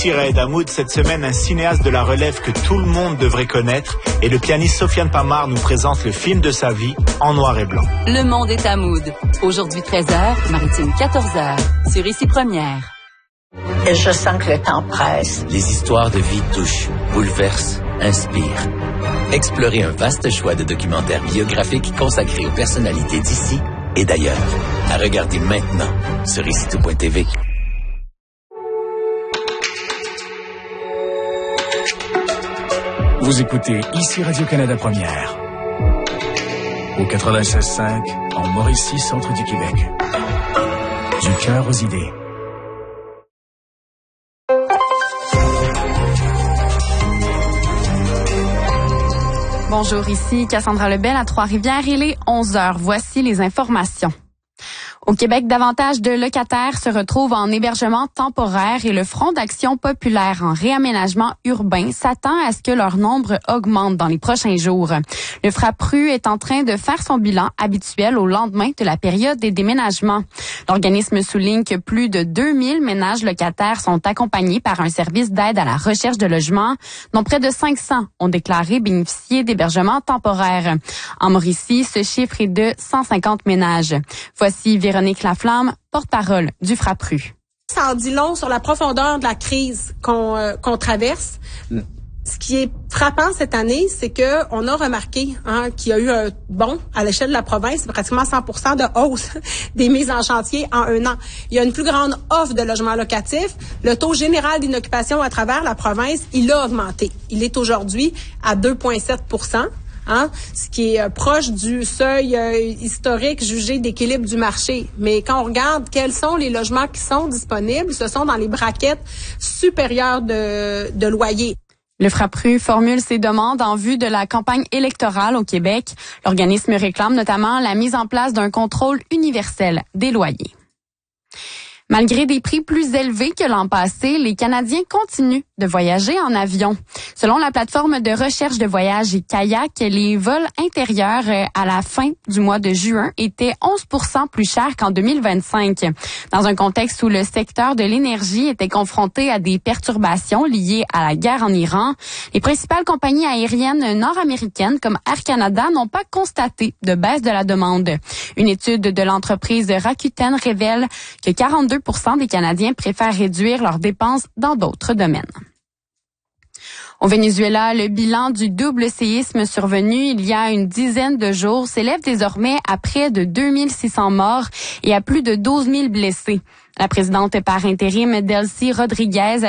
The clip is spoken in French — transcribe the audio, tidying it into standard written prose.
Raed Hamoud, cette semaine, un cinéaste de la relève que tout le monde devrait connaître, et le pianiste Sofiane Pamar nous présente le film de sa vie en noir et blanc. Le monde est Hamoud. Aujourd'hui 13h, Maritime 14h, sur Ici Première. Et je sens que le temps presse. Les histoires de vie touchent, bouleversent, inspirent. Explorez un vaste choix de documentaires biographiques consacrés aux personnalités d'ici et d'ailleurs. À regarder maintenant sur ICITO.tv. Vous écoutez ici Radio-Canada Première. Au 96.5, en Mauricie, centre du Québec. Du cœur aux idées. Bonjour, ici Cassandra Lebel à Trois-Rivières. Il est 11h. Voici les informations. Au Québec, davantage de locataires se retrouvent en hébergement temporaire et le Front d'action populaire en réaménagement urbain s'attend à ce que leur nombre augmente dans les prochains jours. Le FRAPRU est en train de faire son bilan habituel au lendemain de la période des déménagements. L'organisme souligne que plus de 2000 ménages locataires sont accompagnés par un service d'aide à la recherche de logement, dont près de 500 ont déclaré bénéficier d'hébergement temporaire. En Mauricie, ce chiffre est de 150 ménages. Voici Véronique Laflamme, porte-parole du FRAPRU. Ça en dit long sur la profondeur de la crise qu'on traverse. Ce qui est frappant cette année, c'est que on a remarqué qu'il y a eu un bond à l'échelle de la province, pratiquement 100% de hausse des mises en chantier en un an. Il y a une plus grande offre de logements locatifs. Le taux général d'inoccupation à travers la province, il a augmenté. Il est aujourd'hui à 2,7%. Ce qui est proche du seuil historique jugé d'équilibre du marché. Mais quand on regarde quels sont les logements qui sont disponibles, ce sont dans les braquettes supérieures de loyer. Le FRAPRU formule ses demandes en vue de la campagne électorale au Québec. L'organisme réclame notamment la mise en place d'un contrôle universel des loyers. Malgré des prix plus élevés que l'an passé, les Canadiens continuent de voyager en avion. Selon la plateforme de recherche de voyage et kayak, les vols intérieurs à la fin du mois de juin étaient 11% plus chers qu'en 2025. Dans un contexte où le secteur de l'énergie était confronté à des perturbations liées à la guerre en Iran, les principales compagnies aériennes nord-américaines comme Air Canada n'ont pas constaté de baisse de la demande. Une étude de l'entreprise Rakuten révèle que 42% des Canadiens préfèrent réduire leurs dépenses dans d'autres domaines. Au Venezuela, le bilan du double séisme survenu il y a une dizaine de jours s'élève désormais à près de 2600 morts et à plus de 12 000 blessés. La présidente par intérim, Delcy Rodriguez,